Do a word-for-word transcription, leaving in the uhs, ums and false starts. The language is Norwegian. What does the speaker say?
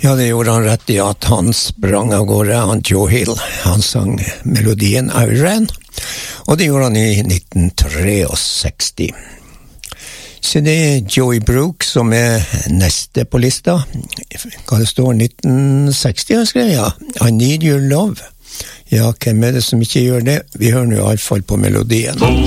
Ja, det gjorde han rett i at han sprang av gårde, han Joe Hill. Han sang melodien I Ran, og det gjorde han i nitten sekstitre. Så det er Joey Brooks som er neste på lista. Hva det står, nitten seksti, jeg skrev, ja. I Need Your Love. Ja, hvem er det som ikke gjør det? Vi hører jo i alle fall på melodien.